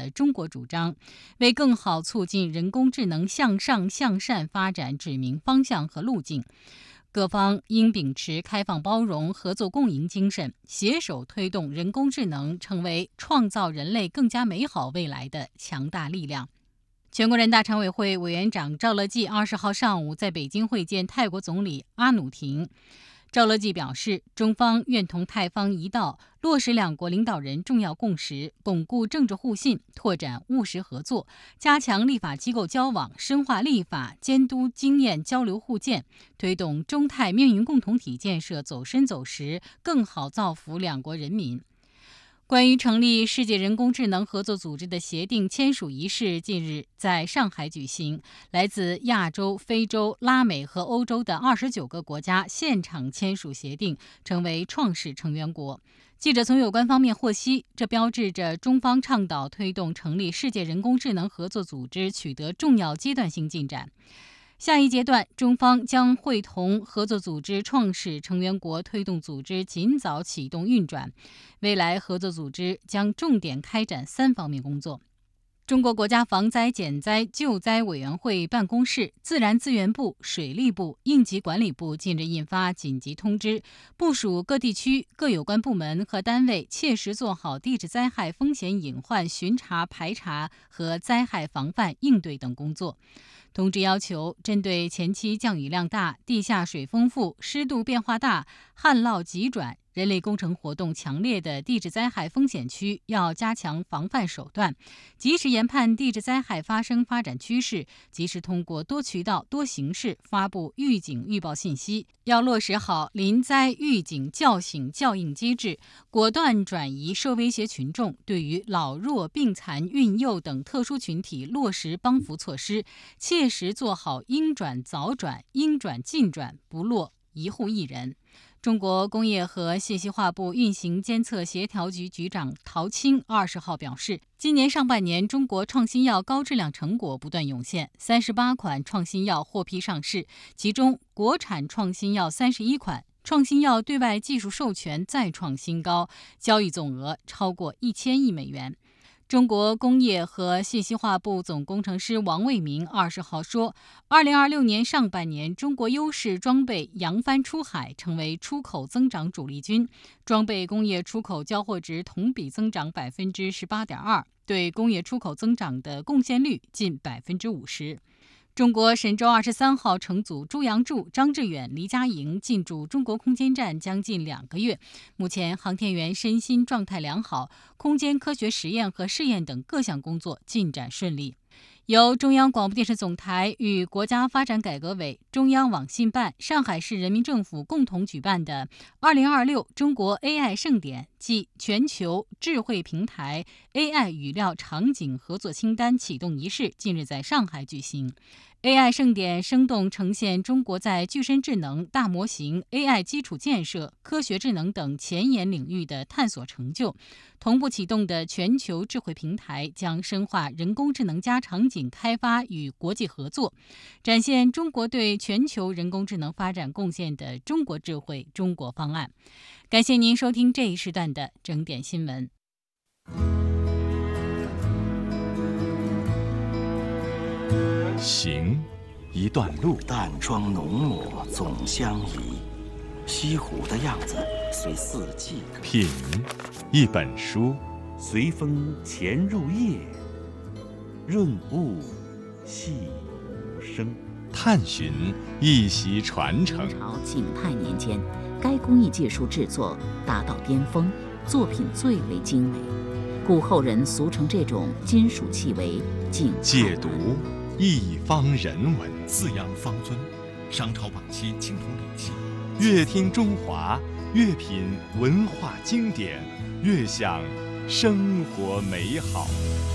的中国主张，为更好促进人工智能向上向善发展指明方向和路径。各方应秉持开放包容、合作共赢精神，携手推动人工智能成为创造人类更加美好未来的强大力量。全国人大常委会委员长赵乐际20号上午在北京会见泰国总理阿努廷。赵乐际表示，中方愿同泰方一道，落实两国领导人重要共识，巩固政治互信，拓展务实合作，加强立法机构交往，深化立法监督经验交流互鉴，推动中泰命运共同体建设走深走实，更好造福两国人民。关于成立世界人工智能合作组织的协定签署仪式近日在上海举行，来自亚洲、非洲、拉美和欧洲的29个国家现场签署协定，成为创始成员国。记者从有关方面获悉，这标志着中方倡导推动成立世界人工智能合作组织取得重要阶段性进展。下一阶段，中方将会同合作组织创始成员国推动组织尽早启动运转。未来合作组织将重点开展3方面工作。中国国家防灾减灾救灾委员会办公室、自然资源部、水利部、应急管理部近日印发紧急通知，部署各地区各有关部门和单位切实做好地质灾害风险隐患巡查排查和灾害防范应对等工作。通知要求，针对前期降雨量大、地下水丰富、湿度变化大、旱涝急转、人类工程活动强烈的地质灾害风险区，要加强防范手段，及时研判地质灾害发生发展趋势，及时通过多渠道、多形式发布预警预报信息。要落实好临灾预警叫醒校应机制，果断转移受威胁群众，对于老弱病残孕幼等特殊群体落实帮扶措施，切实做好应转早转、应转尽转，不落一户一人。中国工业和信息化部运行监测协调局局长陶青20号表示，今年上半年中国创新药高质量成果不断涌现，38款创新药获批上市，其中国产创新药31款，创新药对外技术授权再创新高，交易总额超过1000亿美元。中国工业和信息化部总工程师王卫民20号说，2026年上半年，中国优势装备扬帆出海，成为出口增长主力军，装备工业出口交货值同比增长18.2%，对工业出口增长的贡献率近50%。中国神舟23号乘组朱杨柱、张志远、黎佳莹进驻中国空间站将近2个月，目前航天员身心状态良好，空间科学实验和试验等各项工作进展顺利。由中央广播电视总台与国家发展改革委、中央网信办、上海市人民政府共同举办的2026中国 AI 盛典暨全球智慧平台 AI 语料场景合作清单启动仪式近日在上海举行。AI 盛典生动呈现中国在具身智能、大模型、AI 基础建设、科学智能等前沿领域的探索成就。同步启动的全球智慧平台将深化人工智能加场景开发与国际合作，展现中国对全球人工智能发展贡献的中国智慧中国方案。感谢您收听这一时段的整点新闻。 行一段路， 淡妆浓抹总相宜，西湖的样子随四季。 品一本书， 随风潜入夜，润物细无声。 探寻一席传承。 明朝景泰年间，该工艺技术制作达到巅峰，作品最为精美，故后人俗称这种金属器为景泰。 解读一方人文， 饲养方尊，商朝晚期青铜礼器。 越听中华，越品文化经典，越享生活美好。